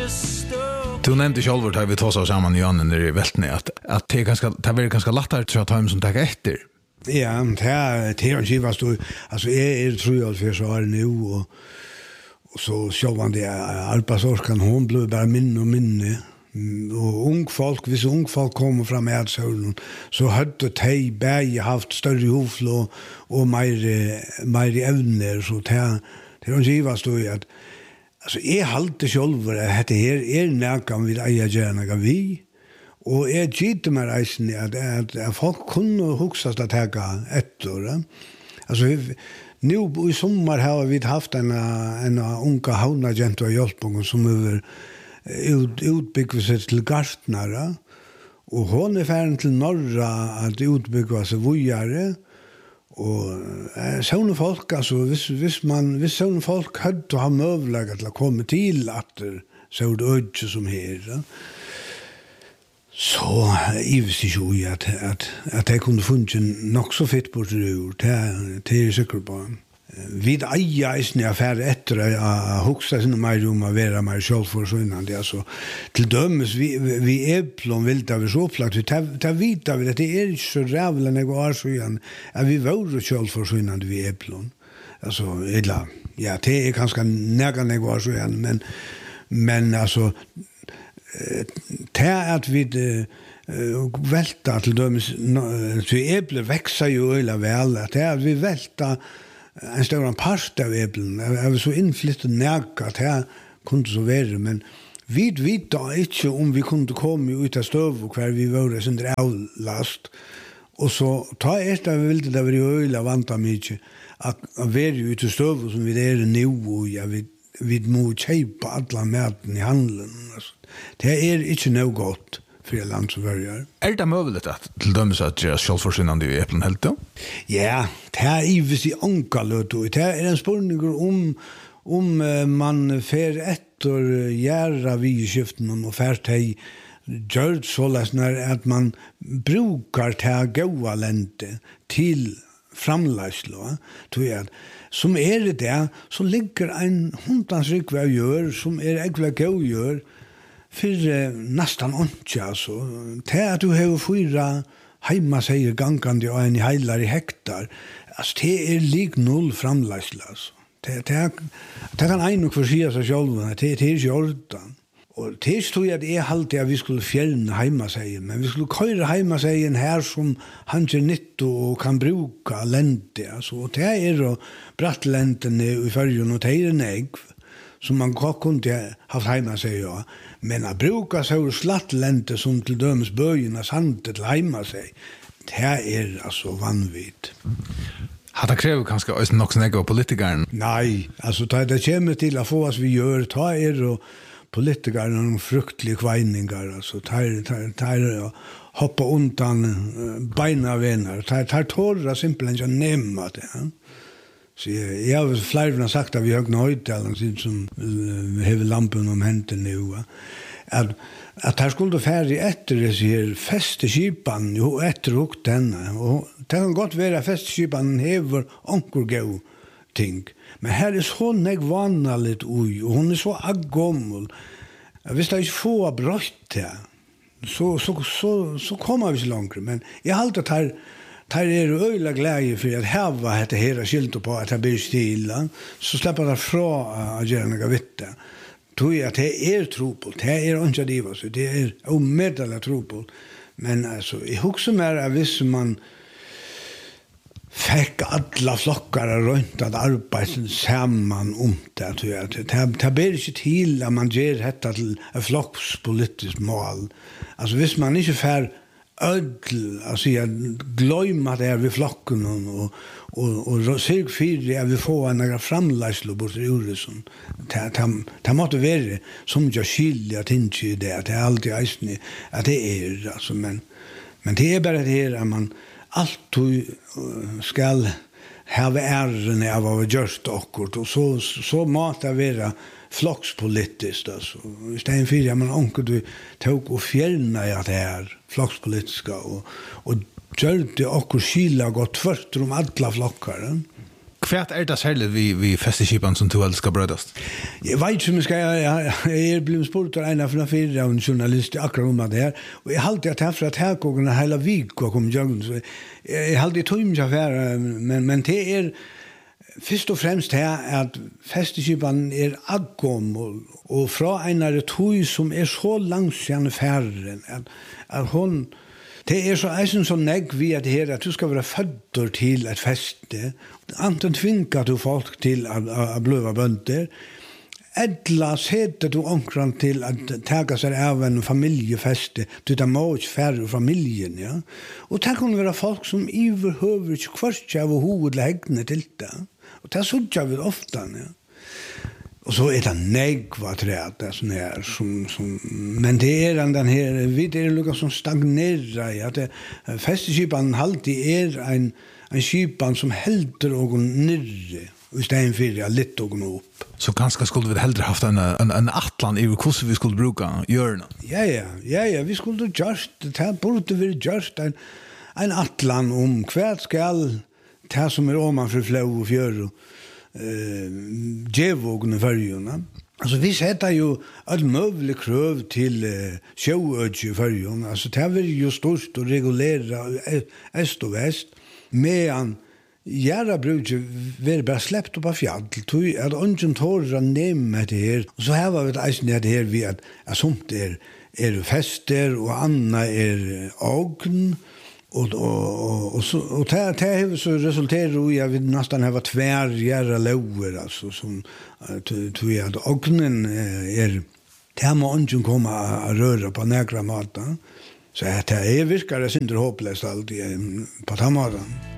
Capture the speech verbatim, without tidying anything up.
Du nämnde själv att vi tar oss samman i Janne när det är vältning att att det är ganska det är ganska lättare att ta hem som tar efter. Ja, det är det är ju vad du alltså är är tror jag för så är nu och och så själva det arbetsorskan hon blev bara minne och minne och ung folk vis ung folk kommer fram med så så hade de bäge haft större hoflå och mer mer evner så det det är ju vad du att alltså är halt själv att det här är närkan vid eja gärna vi och är gitt med reisen att att, att folk kunde huxa att ta efter alltså nu i sommar har vi haft en en unga haunagent och hjälpung som över ut utbygga sig till Gartnara och hon är färdig till norra att utbygga sig vujare och eh, såna folk alltså vis vis man vis såna folk hade att ha möjlighet till att komma till att så det öde som här så ivs ju att att att det kunde funka nog så fett på det det det är säkert på vid eja isne affär efter att huxa sin mer om att vara mer självförsörjande alltså till dömes vi vi äpplon vill ta vi så plats vi ta vita vi det är inte så rävla när går så igen att vi vore självförsörjande vi äpplon alltså illa ja det är ganska nära när går så igen men men alltså det att vi välta till dömes så äpple växer ju eller väl att det är vi välta en stor part av äpplen. Jag var så inflyttat närka att här kunde så vara, men vi vet då inte om vi kunde komma ut av stöv och kvar vi var sån där avlast. Och så ta ett av vill det var ju öla vanta mycket att vara ute i stöv som vi är nu och jag vet vi må köpa alla maten i handeln. Det är inte nog gott för ett land som börjar. Är det möjligt att till dömes att göra självförsynande i äpplen helt då? Ja, det är givetvis i ankallet och det är en spurning om om man fer efter göra vid skiften och fer till gör så när att man brukar ta goda länte till framlägslo tror jag som är det där så ligger en hundans rikväg gör som är äckligt god gör för eh, nästan inte alltså det att du har fyra hemma säger gångande och en heilar i hektar alltså det är lik noll framlägslas det det det kan en och försia sig själv det det är ju ordan och det tror jag det är halt att vi skulle fjärna hemma säger men vi skulle köra hemma säger en här som han ger nytt och kan bruka länte alltså det är då brattlänten i färgen och det är en ägg som man kan kunde haft hemma sig ja men att bruka så slattlänte som till dömes böjerna sant till hemma sig det är alltså vanvitt. Har det krävt kanske också något snägga av politikern? Nej, alltså det, det kommer till att få oss vi gör ta er och politikerna någon fruktliga kväningar alltså tar tar tar hoppa undan beina vänner tar tar torra simpelt inte nämma det ja. Så jag har flera sagt att vi har nöjt eller som har lampan om hänten nu att att här skulle färdig efter det ser festeskipan jo efter och den och det kan gott vara festeskipan häver onkel go ting men här är så nek vanligt oj och hon är så agommel visst det är få brott där så så så så kommer vi så långt men jag har alltid här tar er öjla glädje för att här var det hela skilt på att det blir stilla så släpper det fra att göra något vitt tror jag att det är tro på det är inte det var så det är omedelbart tro på men alltså i huxar mer är visst man fick alla flockar runt att arbeta samman om det tror jag det det blir inte till att man ger detta till en flockspolitiskt mål alltså visst man inte för ödl alltså jag glömmer det vid flocken och och och sig för att vi får några framlägslo bort ur som det det måste vara som jag skiljer till det det är alltid isne att det är alltså men men det är bara det här att man alltid skall ha ären av vad just och och så så måste vara flockspolitiskt alltså istället för att man onkel du tog och fjärna ja det här flockspolitiska och och gör det och skilja gott först om alla flockar. Kvärt är det särskilt vi vi festeskipan som du älskar brödast. Jag vet inte om jag ska jag är blivit spurt av en från fyra av en journalist akkurat om det här och jag hade att här för att här går en hela vik och kom jag så jag hade tom jag för men men det är först och främst här att festeskipan är agom och, och från en av tog som är så långsamt färre att att hon det är så eisen så negg vi att det att du ska vara född till ett feste. Anton tvingar du folk till att, att blöva bönder. Edla sätter du ankran till att taga sig av en familjefeste till det mås färre familjen. Ja? Och det kan vara folk som överhuvud inte kvart av huvudläggna till det. Och det sådär vi ofta. Ja? Och så är det negg vad träd det sån här som som men det är den här vid det lukar som stagnerar ja det festeskipan alltid är en en skipan som helter och nirre och istället för att lite och upp. Så kanske skulle vi hellre haft en en en atlan i hur vi skulle bruka görna. Ja ja ja ja vi skulle just det borde vi just en en atlan om kvärt skall ta som är om man för flow och fjör eh djevågna färjorna. Alltså vi sätter ju ett möjligt krav till uh, sjöödje färjorna. Alltså det är ju stort och regulera öst och väst. Men Jära brukar vara bara släppt upp av fjall. Tog att ungen tårar nämna det här. Och så här var det eisen det här vid att, att sånt är, är fester och andra är ogn. Och, och, och, och, så, och det, det här så resulterar i att vi nästan har tvär jära lover. Alltså, som tog jag att ognen är det här må ungen komma att röra på nägra maten. Så det här virkar det inte hopplöst alltid på tamaran.